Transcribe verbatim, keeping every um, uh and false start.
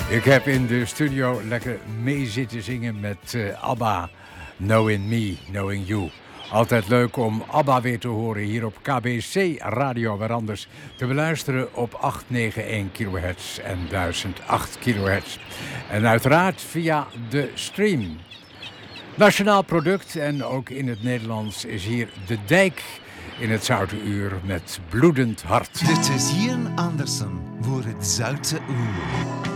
Ik heb in de studio lekker mee zitten zingen met uh, ABBA. Knowing Me, Knowing You. Altijd leuk om ABBA weer te horen hier op K B C Radio, waar anders te beluisteren op achthonderdnegenennegentig kilohertz en duizend acht kilohertz. En uiteraard via de stream. Nationaal product en ook in het Nederlands is hier De Dijk in het Zoute Uur met Bloedend Hart. Dit is Ian Anderson voor het Zoute Uur.